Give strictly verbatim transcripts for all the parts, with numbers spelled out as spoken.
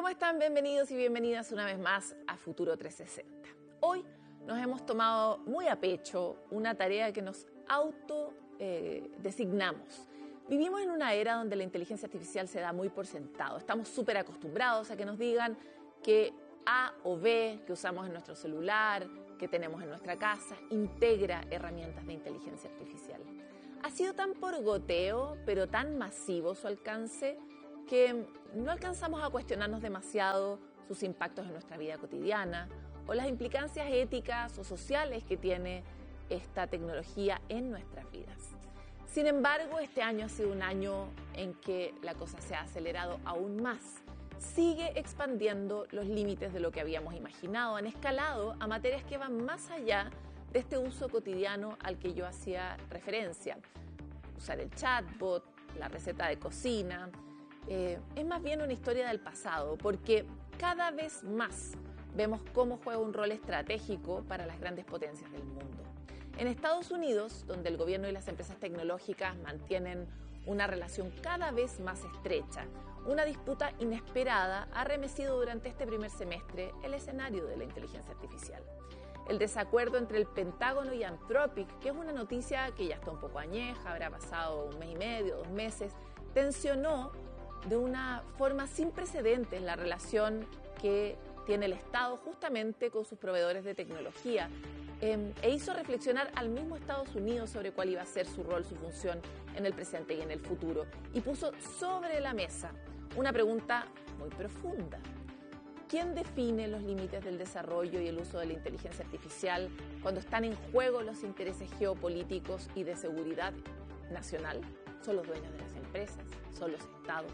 ¿Cómo están? Bienvenidos y bienvenidas una vez más a Futuro trescientos sesenta. Hoy nos hemos tomado muy a pecho una tarea que nos auto eh, designamos. Vivimos en una era donde la inteligencia artificial se da muy por sentado. Estamos súper acostumbrados a que nos digan que A o B que usamos en nuestro celular, que tenemos en nuestra casa, integra herramientas de inteligencia artificial. Ha sido tan por goteo, pero tan masivo su alcance, que no alcanzamos a cuestionarnos demasiado sus impactos en nuestra vida cotidiana o las implicancias éticas o sociales que tiene esta tecnología en nuestras vidas. Sin embargo, este año ha sido un año en que la cosa se ha acelerado aún más. Sigue expandiendo los límites de lo que habíamos imaginado, han escalado a materias que van más allá de este uso cotidiano al que yo hacía referencia. Usar el chatbot, la receta de cocina. Eh, es más bien una historia del pasado, porque cada vez más vemos cómo juega un rol estratégico para las grandes potencias del mundo. En Estados Unidos, donde el gobierno y las empresas tecnológicas mantienen una relación cada vez más estrecha, una disputa inesperada ha remecido durante este primer semestre el escenario de la inteligencia artificial. El desacuerdo entre el Pentágono y Anthropic, que es una noticia que ya está un poco añeja, habrá pasado un mes y medio, dos meses, tensionó de una forma sin precedentes la relación que tiene el Estado justamente con sus proveedores de tecnología, eh, e hizo reflexionar al mismo Estados Unidos sobre cuál iba a ser su rol, su función en el presente y en el futuro, y puso sobre la mesa una pregunta muy profunda. ¿Quién define los límites del desarrollo y el uso de la inteligencia artificial cuando están en juego los intereses geopolíticos y de seguridad nacional? ¿Son los dueños de las empresas? ¿Son los estados?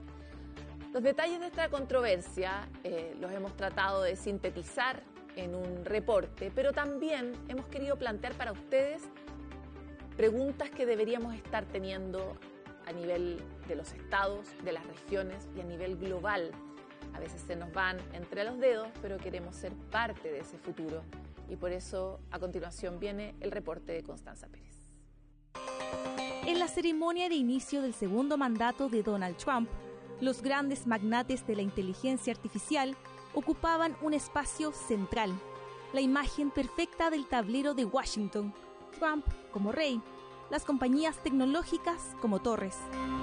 Los detalles de esta controversia eh, los hemos tratado de sintetizar en un reporte, pero también hemos querido plantear para ustedes preguntas que deberíamos estar teniendo a nivel de los estados, de las regiones y a nivel global. A veces se nos van entre los dedos, pero queremos ser parte de ese futuro. Y por eso, a continuación, viene el reporte de Constanza Pérez. En la ceremonia de inicio del segundo mandato de Donald Trump, los grandes magnates de la inteligencia artificial ocupaban un espacio central, la imagen perfecta del tablero de Washington, Trump como rey, las compañías tecnológicas como torres.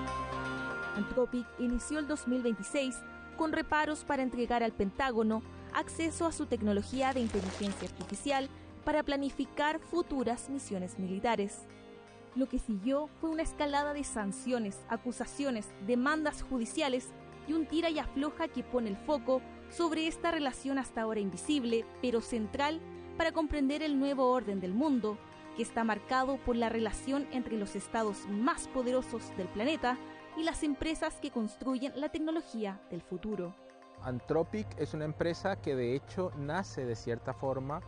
Anthropic inició el dos mil veintiséis con reparos para entregar al Pentágono acceso a su tecnología de inteligencia artificial para planificar futuras misiones militares. Lo que siguió fue una escalada de sanciones, acusaciones, demandas judiciales y un tira y afloja que pone el foco sobre esta relación hasta ahora invisible, pero central para comprender el nuevo orden del mundo, que está marcado por la relación entre los estados más poderosos del planeta y las empresas que construyen la tecnología del futuro. Anthropic es una empresa que de hecho nace de cierta forma,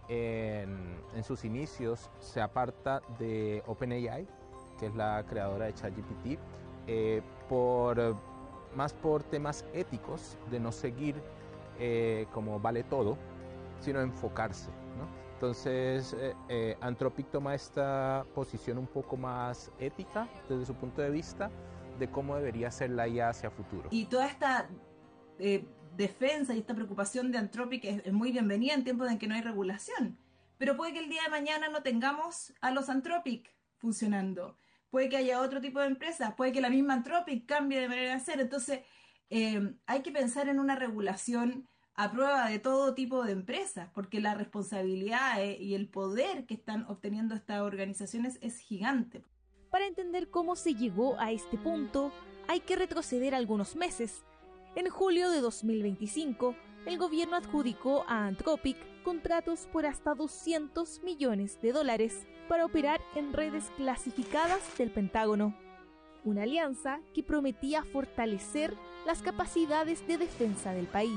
en, en sus inicios se aparta de OpenAI, que es la creadora de ChatGPT, eh, por, más por temas éticos de no seguir eh, como vale todo, sino enfocarse, ¿no? Entonces, eh, eh, Anthropic toma esta posición un poco más ética desde su punto de vista de cómo debería ser la I A hacia futuro. Y toda esta eh, defensa y esta preocupación de Anthropic es, es muy bienvenida en tiempos en que no hay regulación. Pero puede que el día de mañana no tengamos a los Anthropic funcionando. Puede que haya otro tipo de empresas, puede que la misma Anthropic cambie de manera de hacer. Entonces, eh, hay que pensar en una regulación a prueba de todo tipo de empresas, porque la responsabilidad eh, y el poder que están obteniendo estas organizaciones es gigante. Para entender cómo se llegó a este punto, hay que retroceder algunos meses. En julio de dos mil veinticinco, el gobierno adjudicó a Anthropic contratos por hasta doscientos millones de dólares para operar en redes clasificadas del Pentágono. Una alianza que prometía fortalecer las capacidades de defensa del país.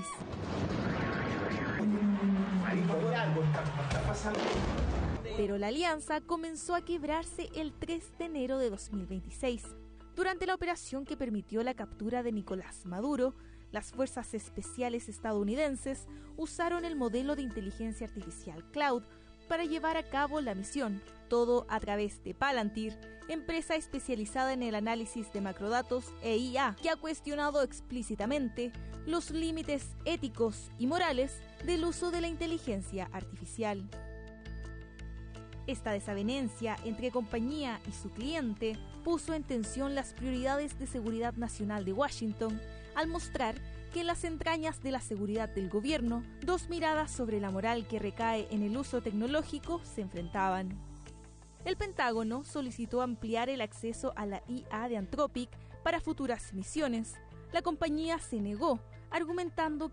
Pero la alianza comenzó a quebrarse el tres de enero de dos mil veintiséis. Durante la operación que permitió la captura de Nicolás Maduro, las fuerzas especiales estadounidenses usaron el modelo de inteligencia artificial Cloud para llevar a cabo la misión, todo a través de Palantir, empresa especializada en el análisis de macrodatos e I A, que ha cuestionado explícitamente los límites éticos y morales del uso de la inteligencia artificial. Esta desavenencia entre compañía y su cliente puso en tensión las prioridades de seguridad nacional de Washington al mostrar que en las entrañas de la seguridad del gobierno, dos miradas sobre la moral que recae en el uso tecnológico se enfrentaban. El Pentágono solicitó ampliar el acceso a la I A de Anthropic para futuras misiones. La compañía se negó, argumentando